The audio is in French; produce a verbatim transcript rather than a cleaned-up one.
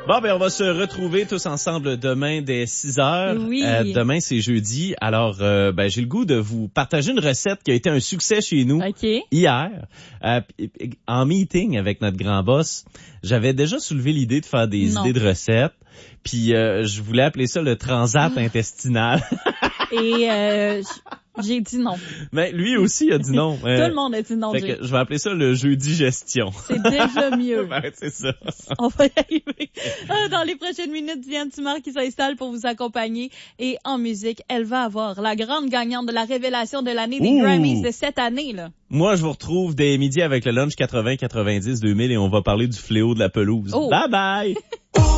Bon, ben on va se retrouver tous ensemble demain dès six heures. Oui. Euh, demain, c'est jeudi. Alors, euh, ben j'ai le goût de vous partager une recette qui a été un succès chez nous OK. hier. Euh, en meeting avec notre grand boss, j'avais déjà soulevé l'idée de faire des Non. idées de recettes. Puis, euh, je voulais appeler ça le transat intestinal. Et euh, j'ai dit non. Mais lui aussi a dit non. Tout le monde a dit non, Fait Jay. que je vais appeler ça le jeudi gestion. C'est déjà mieux. Ben, c'est ça. On va y arriver. Euh, Dans les prochaines minutes, Diane Tumard qui s'installe pour vous accompagner. Et en musique, elle va avoir la grande gagnante de la révélation de l'année des Ouh. Grammys de cette année, là. Moi, je vous retrouve dès midi avec le lunch quatre-vingts quatre-vingt-dix deux mille et on va parler du fléau de la pelouse. Oh. Bye bye!